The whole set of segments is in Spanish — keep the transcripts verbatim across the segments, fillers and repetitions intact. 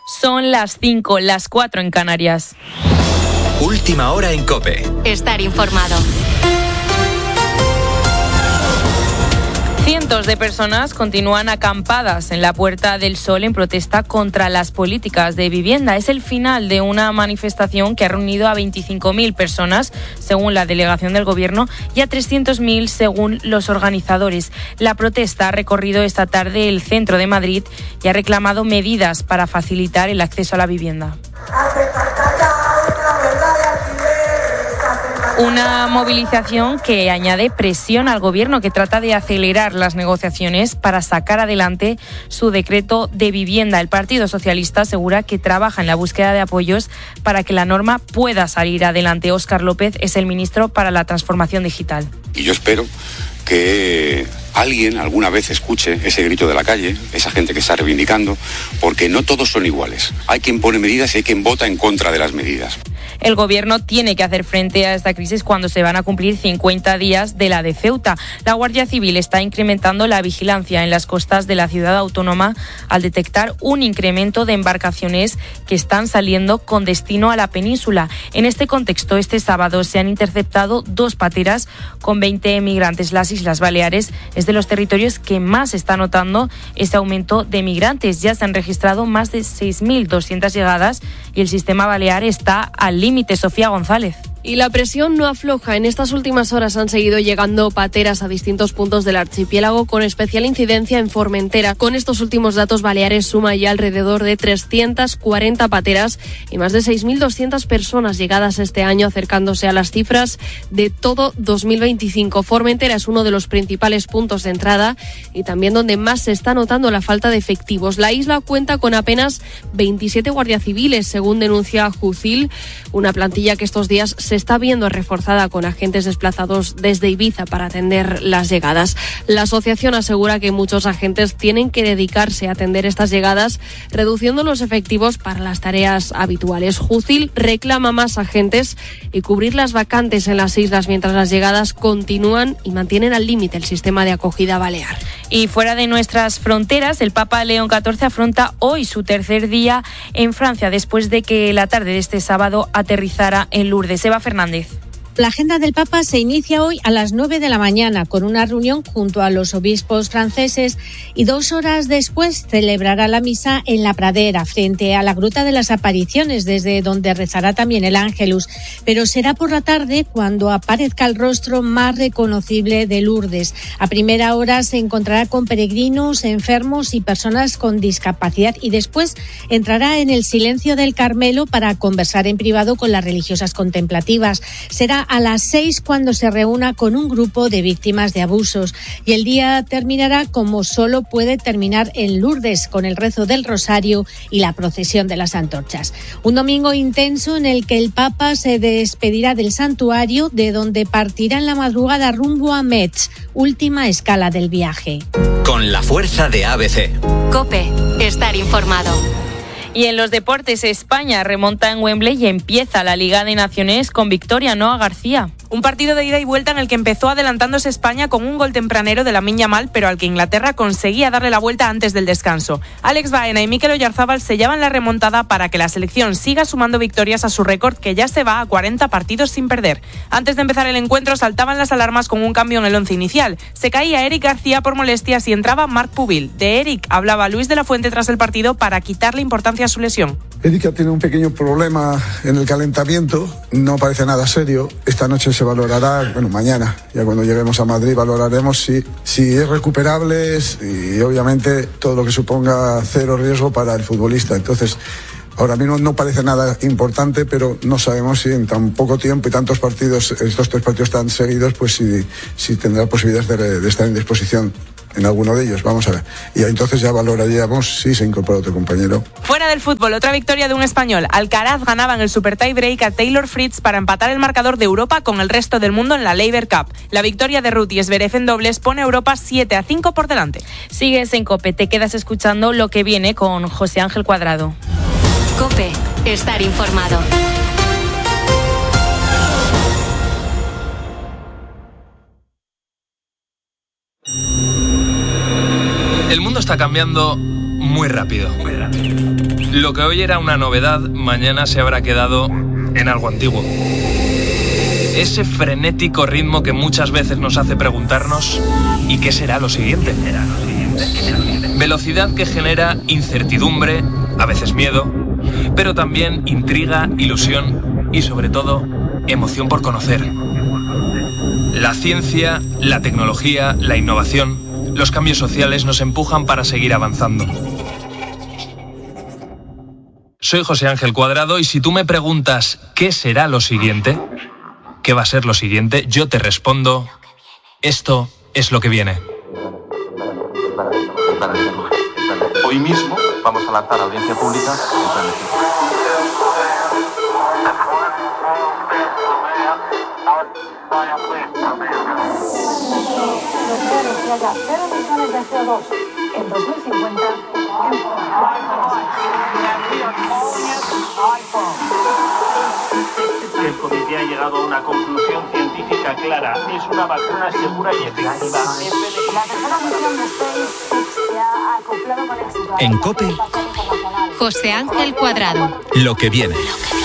Son las cinco, las cuatro en Canarias. Última hora en COPE. Estar informado. Cientos de personas continúan acampadas en la Puerta del Sol en protesta contra las políticas de vivienda. Es el final de una manifestación que ha reunido a veinticinco mil personas, según la delegación del Gobierno, y a trescientos mil según los organizadores. La protesta ha recorrido esta tarde el centro de Madrid y ha reclamado medidas para facilitar el acceso a la vivienda. Una movilización que añade presión al Gobierno, que trata de acelerar las negociaciones para sacar adelante su decreto de vivienda. El Partido Socialista asegura que trabaja en la búsqueda de apoyos para que la norma pueda salir adelante. Óscar López es el ministro para la Transformación Digital. Y yo espero que alguien alguna vez escuche ese grito de la calle, esa gente que está reivindicando, porque no todos son iguales. Hay quien pone medidas y hay quien vota en contra de las medidas. El Gobierno tiene que hacer frente a esta crisis cuando se van a cumplir cincuenta días de la de Ceuta. La Guardia Civil está incrementando la vigilancia en las costas de la ciudad autónoma al detectar un incremento de embarcaciones que están saliendo con destino a la península. En este contexto, este sábado se han interceptado dos pateras con veinte migrantes. Las Islas Baleares es de los territorios que más está notando ese aumento de migrantes. Ya se han registrado más de seis mil doscientas llegadas y el sistema balear está al límite. Sofía González. Y la presión no afloja. En estas últimas horas han seguido llegando pateras a distintos puntos del archipiélago, con especial incidencia en Formentera. Con estos últimos datos, Baleares suma ya alrededor de trescientas cuarenta pateras y más de seis mil doscientas personas llegadas este año, acercándose a las cifras de todo dos mil veinticinco. Formentera es uno de los principales puntos de entrada y también donde más se está notando la falta de efectivos. La isla cuenta con apenas veintisiete guardias civiles, según denuncia Jucil, una plantilla que estos días se se está viendo reforzada con agentes desplazados desde Ibiza para atender las llegadas. La asociación asegura que muchos agentes tienen que dedicarse a atender estas llegadas, reduciendo los efectivos para las tareas habituales. Jucil reclama más agentes y cubrir las vacantes en las islas mientras las llegadas continúan y mantienen al límite el sistema de acogida balear. Y fuera de nuestras fronteras, el Papa León catorce afronta hoy su tercer día en Francia, después de que la tarde de este sábado aterrizara en Lourdes. Eva Fernández. La agenda del Papa se inicia hoy a las nueve de la mañana con una reunión junto a los obispos franceses y dos horas después celebrará la misa en la Pradera, frente a la Gruta de las Apariciones, desde donde rezará también el Ángelus. Pero será por la tarde cuando aparezca el rostro más reconocible de Lourdes. A primera hora se encontrará con peregrinos, enfermos y personas con discapacidad y después entrará en el silencio del Carmelo para conversar en privado con las religiosas contemplativas. Será a las seis cuando se reúna con un grupo de víctimas de abusos y el día terminará como solo puede terminar en Lourdes, con el rezo del Rosario y la procesión de las antorchas. Un domingo intenso en el que el Papa se despedirá del santuario, de donde partirá en la madrugada rumbo a Metz, última escala del viaje. Con la fuerza de A B C. COPE, estar informado. Y en los deportes, España remonta en Wembley y empieza la Liga de Naciones con victoria. Noa García. Un partido de ida y vuelta en el que empezó adelantándose España con un gol tempranero de Lamine Yamal, pero al que Inglaterra conseguía darle la vuelta antes del descanso. Alex Baena y Mikel Oyarzábal sellaban la remontada para que la selección siga sumando victorias a su récord, que ya se va a cuarenta partidos sin perder. Antes de empezar el encuentro saltaban las alarmas con un cambio en el once inicial. Se caía Eric García por molestias y entraba Marc Pubil. De Eric hablaba Luis de la Fuente tras el partido para quitarle importancia a su lesión. Eric ha tenido un pequeño problema en el calentamiento, no parece nada serio. Esta noche se valorará, bueno, mañana, ya cuando lleguemos a Madrid valoraremos si, si es recuperable y obviamente todo lo que suponga cero riesgo para el futbolista. Entonces, ahora mismo no parece nada importante, pero no sabemos si en tan poco tiempo y tantos partidos, estos tres partidos tan seguidos, pues si, si tendrá posibilidades de, de estar en disposición en alguno de ellos, vamos a ver. Y entonces ya valoraríamos si se incorpora otro compañero. Fuera del fútbol, otra victoria de un español. Alcaraz ganaba en el Super Tie Break a Taylor Fritz para empatar el marcador de Europa con el resto del mundo en la Laver Cup. La victoria de Ruth y Zverev en dobles pone a Europa siete a cinco por delante. Sigues en COPE, te quedas escuchando lo que viene con José Ángel Cuadrado. COPE, estar informado. El mundo está cambiando muy rápido. Lo que hoy era una novedad, mañana se habrá quedado en algo antiguo. Ese frenético ritmo que muchas veces nos hace preguntarnos ¿y qué será lo siguiente? Velocidad que genera incertidumbre, a veces miedo, pero también intriga, ilusión y sobre todo emoción por conocer. La ciencia, la tecnología, la innovación, los cambios sociales nos empujan para seguir avanzando. Soy José Ángel Cuadrado y si tú me preguntas ¿qué será lo siguiente? ¿Qué va a ser lo siguiente? Yo te respondo, esto es lo que viene. Hoy mismo vamos a lanzar a audiencia pública el plan de ciencia. Cero emisiones de C O dos en dos mil cincuenta. El comité ha llegado a una conclusión científica clara. Es una vacuna segura y efectiva. La tercera misión de SpaceX se ha acoplado con éxito. En COPE, José Ángel Cuadrado. lo que viene.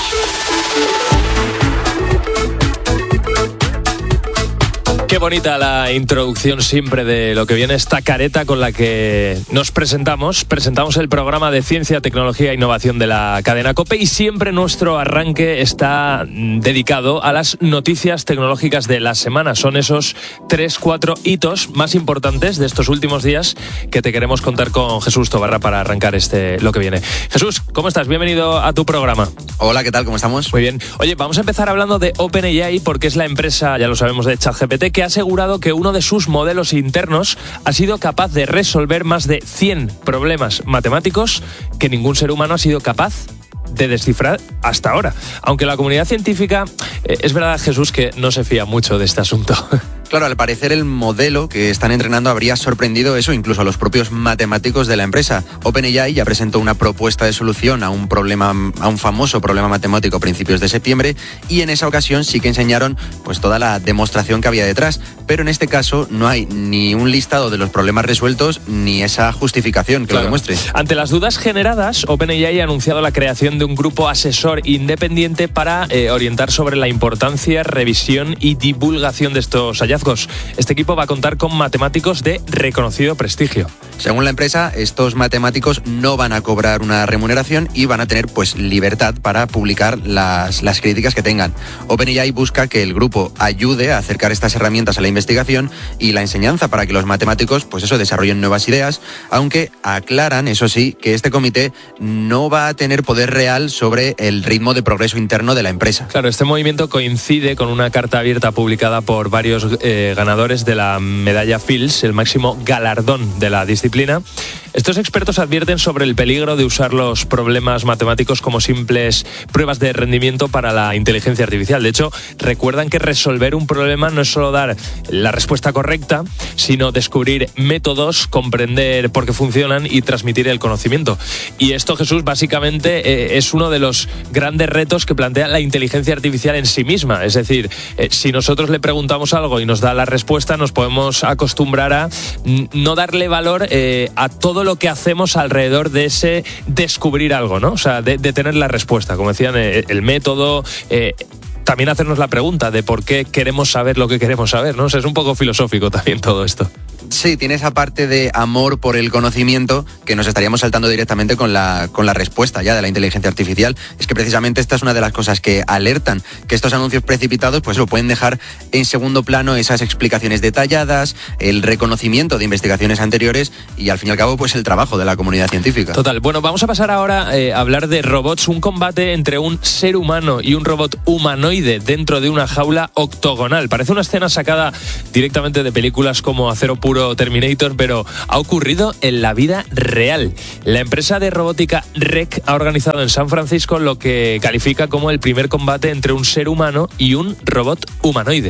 Qué bonita la introducción siempre de lo que viene, esta careta con la que nos presentamos. Presentamos el programa de Ciencia, Tecnología e Innovación de la cadena COPE y siempre nuestro arranque está dedicado a las noticias tecnológicas de la semana. Son esos tres, cuatro hitos más importantes de estos últimos días que te queremos contar con Jesús Tobarra para arrancar este lo que viene. Jesús, ¿cómo estás? Bienvenido a tu programa. Hola, ¿qué tal? ¿Cómo estamos? Muy bien. Oye, vamos a empezar hablando de OpenAI porque es la empresa, ya lo sabemos, de ChatGPT que ha asegurado que uno de sus modelos internos ha sido capaz de resolver más de cien problemas matemáticos que ningún ser humano ha sido capaz de descifrar hasta ahora. Aunque la comunidad científica, eh, es verdad, Jesús, que no se fía mucho de este asunto. Claro, al parecer el modelo que están entrenando habría sorprendido eso incluso a los propios matemáticos de la empresa. OpenAI ya presentó una propuesta de solución a un problema, a un famoso problema matemático a principios de septiembre y en esa ocasión sí que enseñaron pues toda la demostración que había detrás, pero en este caso no hay ni un listado de los problemas resueltos ni esa justificación que claro. lo demuestre. Ante las dudas generadas, OpenAI ha anunciado la creación de un grupo asesor independiente para eh, orientar sobre la importancia, revisión y divulgación de estos hallazgos. Este equipo va a contar con matemáticos de reconocido prestigio. Según la empresa, estos matemáticos no van a cobrar una remuneración y van a tener pues libertad para publicar las, las críticas que tengan. OpenAI busca que el grupo ayude a acercar estas herramientas a la investigación y la enseñanza para que los matemáticos pues eso desarrollen nuevas ideas, aunque aclaran, eso sí, que este comité no va a tener poder real sobre el ritmo de progreso interno de la empresa. Claro, este movimiento coincide con una carta abierta publicada por varios eh, ganadores de la medalla Fields, el máximo galardón de la disciplina. Estos expertos advierten sobre el peligro de usar los problemas matemáticos como simples pruebas de rendimiento para la inteligencia artificial. De hecho, recuerdan que resolver un problema no es solo dar la respuesta correcta, sino descubrir métodos, comprender por qué funcionan y transmitir el conocimiento. Y esto, Jesús, básicamente eh, es uno de los grandes retos que plantea la inteligencia artificial en sí misma. Es decir, eh, si nosotros le preguntamos algo y nos da la respuesta, nos podemos acostumbrar a no darle valor eh, a todo lo que hacemos alrededor de ese descubrir algo, ¿no? O sea, de, de tener la respuesta, como decían, eh, el método, eh, también hacernos la pregunta de por qué queremos saber lo que queremos saber, ¿no? O sea, es un poco filosófico también todo esto. Sí, tiene esa parte de amor por el conocimiento que nos estaríamos saltando directamente con la, con la respuesta ya de la inteligencia artificial. Es que precisamente esta es una de las cosas que alertan, que estos anuncios precipitados pues lo pueden dejar en segundo plano esas explicaciones detalladas, el reconocimiento de investigaciones anteriores y al fin y al cabo pues el trabajo de la comunidad científica. Total. Bueno, vamos a pasar ahora eh, a hablar de robots, un combate entre un ser humano y un robot humanoide dentro de una jaula octogonal. Parece una escena sacada directamente de películas como Acero Puro, Terminator, pero ha ocurrido en la vida real. La empresa de robótica R E C ha organizado en San Francisco lo que califica como el primer combate entre un ser humano y un robot humanoide.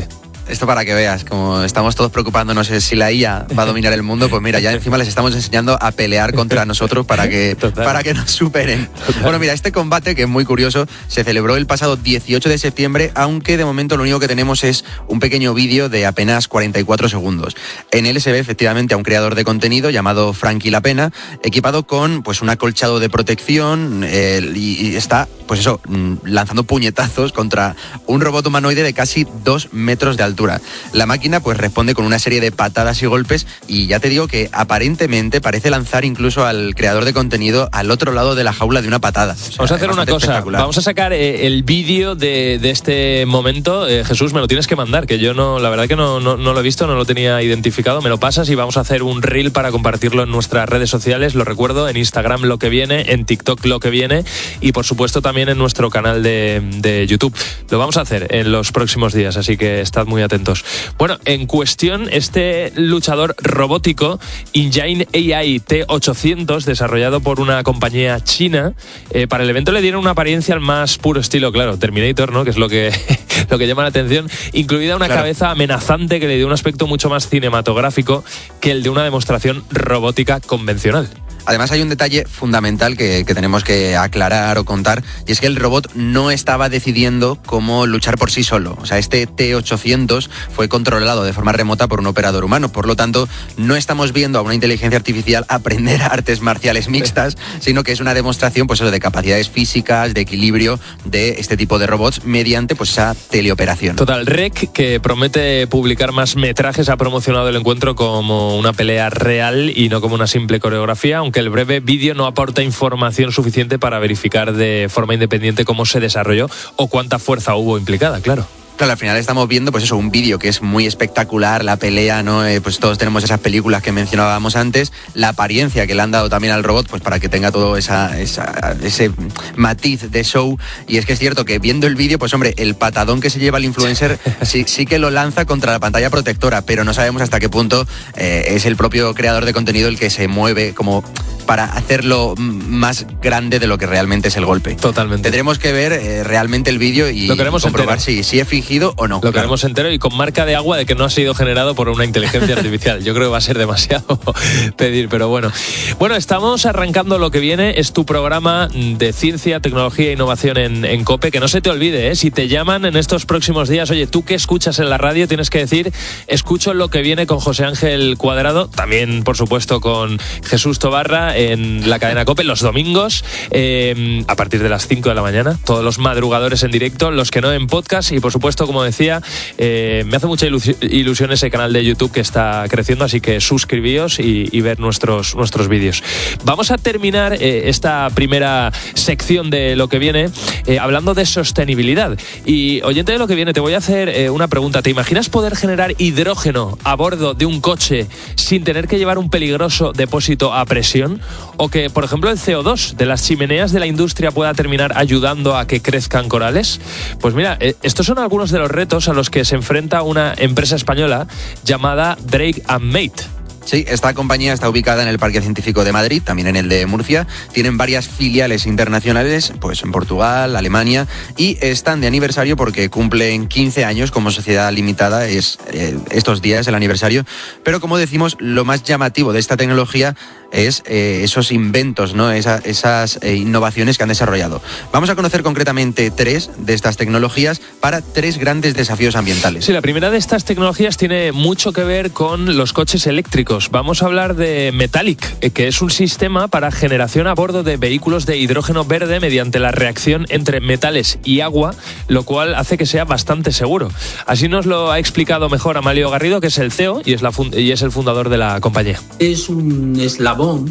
esto para que veas, como estamos todos preocupándonos si la I A va a dominar el mundo, pues mira, ya encima les estamos enseñando a pelear contra nosotros para que, para que nos superen. Total. Bueno, mira, este combate, que es muy curioso, se celebró el pasado dieciocho de septiembre, aunque de momento lo único que tenemos es un pequeño vídeo de apenas cuarenta y cuatro segundos. En él se ve efectivamente a un creador de contenido llamado Frankie La Pena, equipado con pues un acolchado de protección eh, y, y está, pues eso, lanzando puñetazos contra un robot humanoide de casi dos metros de altura. La máquina pues responde con una serie de patadas y golpes y ya te digo que aparentemente parece lanzar incluso al creador de contenido al otro lado de la jaula de una patada. O sea, vamos a hacer una cosa, vamos a sacar eh, el vídeo de, de este momento. Eh, Jesús, me lo tienes que mandar, que yo no, la verdad que no, no, no lo he visto, no lo tenía identificado. Me lo pasas y vamos a hacer un reel para compartirlo en nuestras redes sociales. Lo recuerdo, en Instagram Lo Que Viene, en TikTok Lo Que Viene y por supuesto también en nuestro canal de, de YouTube. Lo vamos a hacer en los próximos días, así que estad muy atentos. Bueno, en cuestión, este luchador robótico Engine A I T ochocientos, desarrollado por una compañía china, eh, para el evento le dieron una apariencia al más puro estilo, claro, Terminator, ¿no? Que es lo que, lo que llama la atención, incluida una claro. cabeza amenazante que le dio un aspecto mucho más cinematográfico que el de una demostración robótica convencional. Además hay un detalle fundamental que, que tenemos que aclarar o contar, y es que el robot no estaba decidiendo cómo luchar por sí solo. O sea, este T ochocientos fue controlado de forma remota por un operador humano. Por lo tanto, no estamos viendo a una inteligencia artificial aprender artes marciales mixtas, sino que es una demostración pues, eso, de capacidades físicas, de equilibrio de este tipo de robots mediante pues, esa teleoperación. Total, Rec, que promete publicar más metrajes, ha promocionado el encuentro como una pelea real y no como una simple coreografía, aunque el breve vídeo no aporta información suficiente para verificar de forma independiente cómo se desarrolló o cuánta fuerza hubo implicada, claro. Claro, al final estamos viendo pues eso, un vídeo que es muy espectacular, la pelea, ¿no? Eh, pues todos tenemos esas películas que mencionábamos antes, la apariencia que le han dado también al robot, pues para que tenga todo esa, esa, ese matiz de show. Y es que es cierto que viendo el vídeo, pues hombre, el patadón que se lleva el influencer sí, sí que lo lanza contra la pantalla protectora, pero no sabemos hasta qué punto eh, es el propio creador de contenido el que se mueve como para hacerlo más grande de lo que realmente es el golpe. Totalmente. Tendremos que ver eh, realmente el vídeo y comprobar si, si es fingido o no. Lo claro. queremos entero y con marca de agua de que no ha sido generado por una inteligencia artificial. Yo creo que va a ser demasiado pedir, pero bueno. Bueno, estamos arrancando Lo Que Viene. Es tu programa de ciencia, tecnología e innovación en, en COPE. Que no se te olvide, ¿eh? Si te llaman en estos próximos días, oye, tú que escuchas en la radio, tienes que decir, escucho Lo Que Viene con José Ángel Cuadrado, también, por supuesto, con Jesús Tobarra en la cadena COPE los domingos eh, a partir de las cinco de la mañana, todos los madrugadores en directo, los que no en podcast y por supuesto, como decía, eh, me hace mucha ilusión ese canal de YouTube que está creciendo, así que suscribíos y, y ver nuestros, nuestros vídeos. Vamos a terminar eh, esta primera sección de Lo Que Viene eh, hablando de sostenibilidad y oyente de Lo Que Viene, te voy a hacer eh, una pregunta. ¿Te imaginas poder generar hidrógeno a bordo de un coche sin tener que llevar un peligroso depósito a presión? O que, por ejemplo, el C O dos de las chimeneas de la industria pueda terminar ayudando a que crezcan corales. Pues mira, eh, estos son algunos de los retos a los que se enfrenta una empresa española llamada Drake and Mate. Sí, esta compañía está ubicada en el Parque Científico de Madrid, también en el de Murcia. Tienen varias filiales internacionales, pues en Portugal, Alemania, y están de aniversario porque cumplen quince años como sociedad limitada, es eh, estos días el aniversario. Pero como decimos, lo más llamativo de esta tecnología es eh, esos inventos, ¿no? Esa, esas eh, innovaciones que han desarrollado. Vamos a conocer concretamente tres de estas tecnologías para tres grandes desafíos ambientales. Sí, la primera de estas tecnologías tiene mucho que ver con los coches eléctricos. Vamos a hablar de Metallic, que es un sistema para generación a bordo de vehículos de hidrógeno verde mediante la reacción entre metales y agua, lo cual hace que sea bastante seguro. Así nos lo ha explicado mejor Amalio Garrido, que es el C E O y es, la fund- y es el fundador de la compañía. Es un eslabón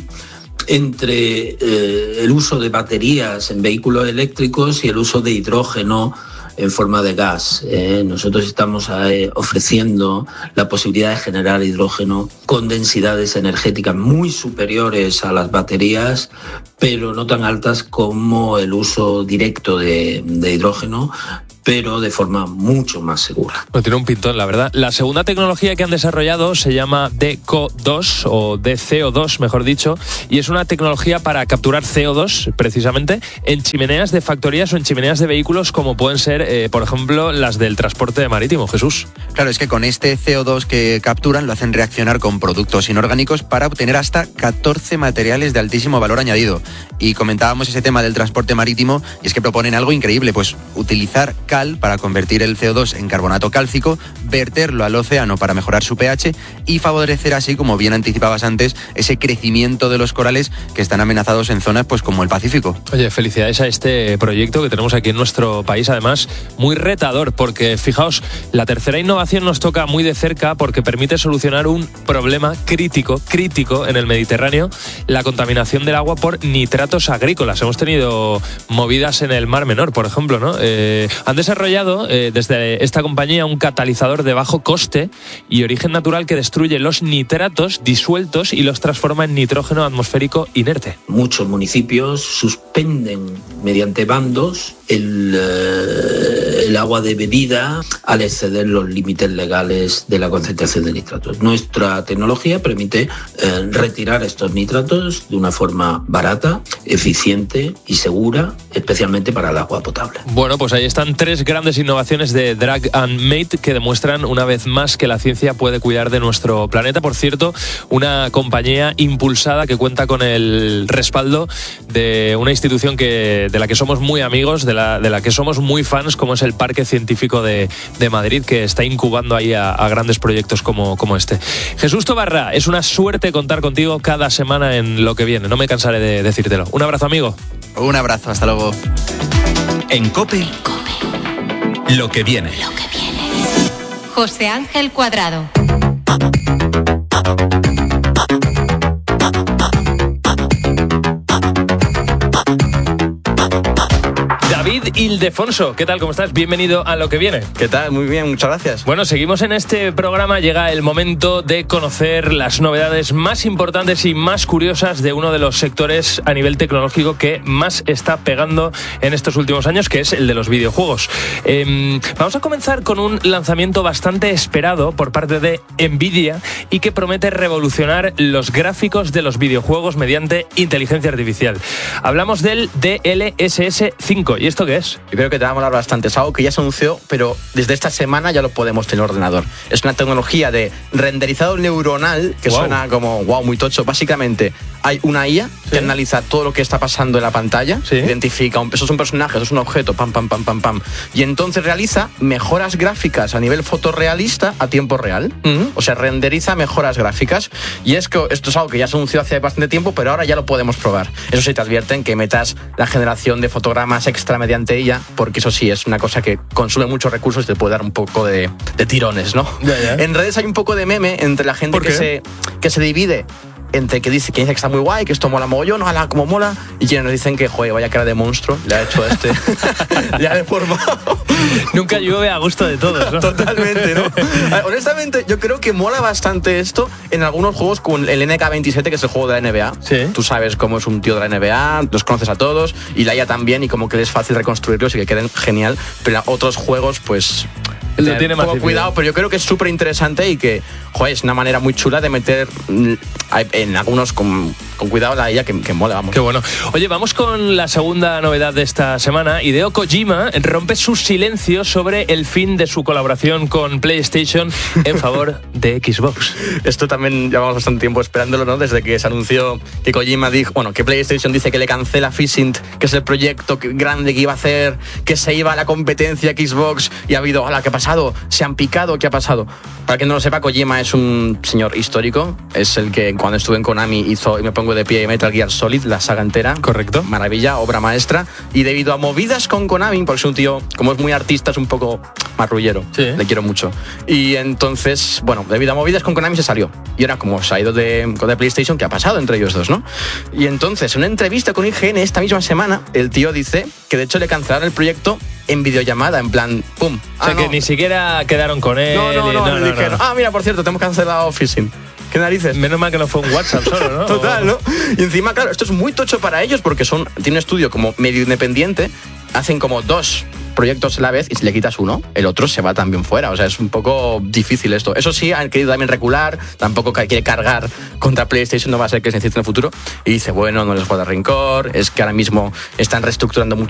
entre eh, el uso de baterías en vehículos eléctricos y el uso de hidrógeno en forma de gas. Eh, nosotros estamos eh, ofreciendo la posibilidad de generar hidrógeno con densidades energéticas muy superiores a las baterías, pero no tan altas como el uso directo de, de hidrógeno, pero de forma mucho más segura. Pues tiene un pintón, la verdad. La segunda tecnología que han desarrollado se llama D C O dos, o D C O dos, mejor dicho, y es una tecnología para capturar C O dos, precisamente, en chimeneas de factorías o en chimeneas de vehículos, como pueden ser, eh, por ejemplo, las del transporte marítimo. Jesús. Claro, es que con este C O dos que capturan lo hacen reaccionar con productos inorgánicos para obtener hasta catorce materiales de altísimo valor añadido. Y comentábamos ese tema del transporte marítimo, y es que proponen algo increíble, pues utilizar cal para convertir el C O dos en carbonato cálcico, verterlo al océano para mejorar su pH y favorecer así, como bien anticipabas antes, ese crecimiento de los corales que están amenazados en zonas pues como el Pacífico. Oye, felicidades a este proyecto que tenemos aquí en nuestro país, además muy retador, porque fijaos, la tercera innovación nos toca muy de cerca porque permite solucionar un problema crítico, crítico en el Mediterráneo, la contaminación del agua por nitratos agrícolas. Hemos tenido movidas en el Mar Menor, por ejemplo, ¿no? Eh, han desarrollado eh, desde esta compañía un catalizador de bajo coste y origen natural que destruye los nitratos disueltos y los transforma en nitrógeno atmosférico inerte. Muchos municipios suspenden mediante bandos el, eh, el agua de bebida al exceder los límites legales de la concentración de nitratos. Nuestra tecnología permite eh, retirar estos nitratos de una forma barata, eficiente y segura, especialmente para el agua potable. Bueno, pues ahí están tres grandes innovaciones de Drag and Mate que demuestran una vez más que la ciencia puede cuidar de nuestro planeta. Por cierto, una compañía impulsada que cuenta con el respaldo de una institución que, de la que somos muy amigos, de la, de la que somos muy fans, como es el Parque Científico de, de Madrid, que está incubando ahí a, a grandes proyectos como, como este. Jesús Tobarra, es una suerte contar contigo cada semana en Lo que viene. No me cansaré de decírtelo. Un abrazo, amigo. Un abrazo, hasta luego. En COPE, COPE. Lo que viene. Lo que viene. José Ángel Cuadrado. David Ildefonso, ¿qué tal? ¿Cómo estás? Bienvenido a Lo que viene. ¿Qué tal? Muy bien, muchas gracias. Bueno, seguimos en este programa. Llega el momento de conocer las novedades más importantes y más curiosas de uno de los sectores a nivel tecnológico que más está pegando en estos últimos años, que es el de los videojuegos. Eh, vamos a comenzar con un lanzamiento bastante esperado por parte de Nvidia y que promete revolucionar los gráficos de los videojuegos mediante inteligencia artificial. Hablamos del D L S S cinco. ¿Y esto qué es? Yo creo que te va a molar bastante. Es algo que ya se anunció, pero desde esta semana ya lo podemos tener en el ordenador. Es una tecnología de renderizado neuronal que wow. suena como wow, muy tocho. Básicamente hay una I A sí. que analiza todo lo que está pasando en la pantalla, sí. identifica, un, eso es un personaje, eso es un objeto, pam, pam, pam, pam, pam. Y entonces realiza mejoras gráficas a nivel fotorrealista a tiempo real. Uh-huh. O sea, renderiza mejoras gráficas. Y es que esto es algo que ya se anunció hace bastante tiempo, pero ahora ya lo podemos probar. Eso sí, te advierten que metas la generación de fotogramas extra mediante ella, porque eso sí es una cosa que consume muchos recursos y te puede dar un poco de, de tirones, ¿no? Ya, ya. En redes hay un poco de meme entre la gente que se, que se divide entre que dice, que dice que está muy guay, que esto mola mogollón, ojalá como mola, y quienes nos dicen que, joder, vaya cara de monstruo le ha hecho este, le ha deformado. Nunca llueve a gusto de todos, ¿no? Totalmente, ¿no? Ver, honestamente, yo creo que mola bastante esto en algunos juegos como el N K veintisiete, que es el juego de la N B A. Sí. Tú sabes cómo es un tío de la N B A, los conoces a todos, y la I A también, y como que es fácil reconstruirlos y que queden genial, pero otros juegos, pues... Lo tiene más cuidado, pero yo creo que es súper interesante y que, joder, es una manera muy chula de meter en algunos con, con cuidado la I A que, que mola, vamos. Qué bueno. Oye, vamos con la segunda novedad de esta semana. Hideo Kojima rompe su silencio sobre el fin de su colaboración con PlayStation en favor de Xbox. Esto también llevamos bastante tiempo esperándolo, ¿no? Desde que se anunció que Kojima dijo, bueno, que PlayStation dice que le cancela Phishing, que es el proyecto grande que iba a hacer, que se iba a la competencia Xbox, y ha habido, hola, ¿qué ha pasado? ¿Se han picado? ¿Qué ha pasado? Para quien no lo sepa, Kojima es un señor histórico. Es el que cuando estuve en Konami hizo, y me pongo de pie, Metal Gear Solid, la saga entera. Correcto. Maravilla, obra maestra. Y debido a movidas con Konami, porque es un tío, como es muy artista, es un poco marrullero. Sí. Le quiero mucho. Y entonces, bueno, debido a movidas con Konami se salió. Y ahora, como se ha ido de, de PlayStation, ¿qué ha pasado entre ellos dos, no? Y entonces, en una entrevista con I G N esta misma semana, el tío dice que de hecho le cancelaron el proyecto en videollamada, en plan, pum. O sea, ah, que no. ni siquiera quedaron con él. No, no, y, no, no, le no, dijeron, no. ah, mira, por cierto, te hemos cancelado Phishing. ¿Qué narices? Menos mal que no fue un WhatsApp solo, ¿no? Total, ¿no? Y encima, claro, esto es muy tocho para ellos porque son, tiene un estudio como medio independiente, hacen como dos proyectos a la vez y si le quitas uno, el otro se va también fuera. O sea, es un poco difícil esto. Eso sí, han querido también recular, tampoco quiere cargar contra PlayStation, no va a ser que se necesite en el futuro. Y dice, bueno, no les puedo dar rencor, es que ahora mismo están reestructurando mucho